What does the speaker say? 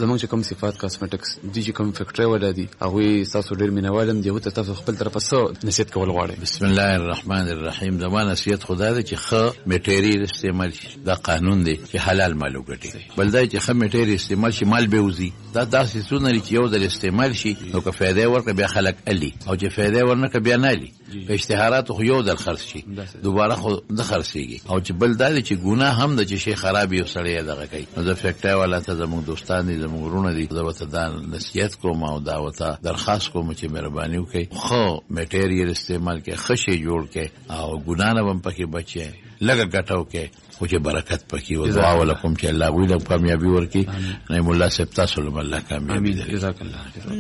زمونږ چې کوم صفات کاسمیټکس دي چې کوم فیکټری ولا دي هغه تاسو ډیر مینوالم دی ته تاسو خپل طرفه څه نصیحت کول غواړئ؟ بسم الله الرحمن الرحیم. زموږ نصیحت خدا دې چې ښه میټیریل استعمال شي. دا قانون دی چې حلال مال وګټي. بل دا چې ښه میټیریل استعمال شي مال به وزي. دا داسې څونه چې یو د استعمال شي نو که فائدې ورکړي بیا خلک علي او چې فائدې ورنکړي بیا نه علي. په اشتهارات خو یو در خرڅ شي دوباره خو د خرڅيږي. او چې بل دا چې ګناه هم د چې شي خراب یو سړی دغه کوي. نو د فیکټری والا ته زموږ دوستان دي زموږ ورونه دي دا وته دا نصیحت کوم او دا وته درخواست کوم چې مهرباني وکړي خو میټیریل استعمال کې خشي جوړ کې او ګناه نه هم پکې بچي لګه ګټاو کې او چې برکت پکې او دعا ولکم چې الله ویله کامیابی ورکړي. نه مولا صاحب تاسو له الله کامیابی. جزاک الله.